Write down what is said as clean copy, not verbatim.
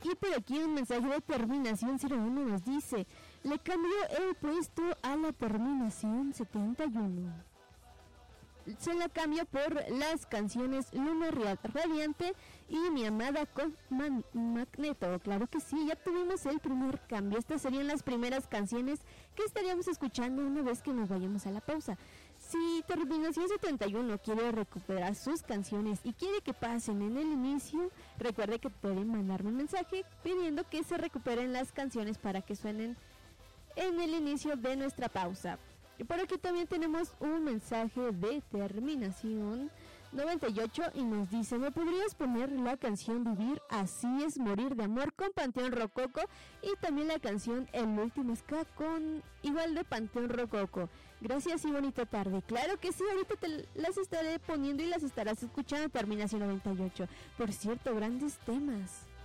Y por aquí un mensaje de terminación 01 nos dice: le cambió el puesto a la terminación 71. Se la cambio por las canciones Luna Radiante y Mi Amada con Magneto. Claro que sí, ya tuvimos el primer cambio. Estas serían las primeras canciones que estaríamos escuchando una vez que nos vayamos a la pausa. Si Terminación 71 quiere recuperar sus canciones y quiere que pasen en el inicio, recuerde que pueden mandarme un mensaje pidiendo que se recuperen las canciones para que suenen en el inicio de nuestra pausa. Y por aquí también tenemos un mensaje de Terminación 98 y nos dice: ¿me podrías poner la canción Vivir Así Es Morir de Amor con Panteón Rococó? Y también la canción El Último Ska con igual de Panteón Rococó. Gracias y bonita tarde. Claro que sí, ahorita te las estaré poniendo y las estarás escuchando. Terminación 98. Por cierto, grandes temas.